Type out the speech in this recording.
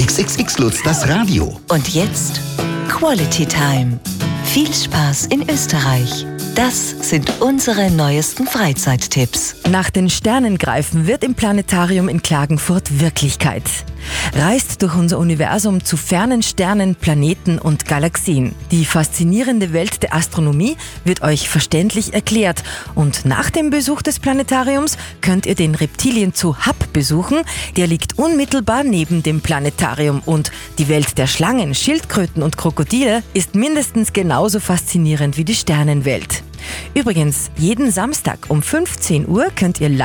XXX Lutz, das Radio. Und jetzt Quality Time. Viel Spaß in Österreich. Das sind unsere neuesten Freizeittipps. Nach den Sternen greifen wird im Planetarium in Klagenfurt Wirklichkeit. Reist durch unser Universum zu fernen Sternen, Planeten und Galaxien. Die faszinierende Welt der Astronomie wird euch verständlich erklärt. Und nach dem Besuch des Planetariums könnt ihr den Reptilienzoo Hub besuchen. Der liegt unmittelbar neben dem Planetarium. Und die Welt der Schlangen, Schildkröten und Krokodile ist mindestens genauso faszinierend wie die Sternenwelt. Übrigens, jeden Samstag um 15 Uhr könnt ihr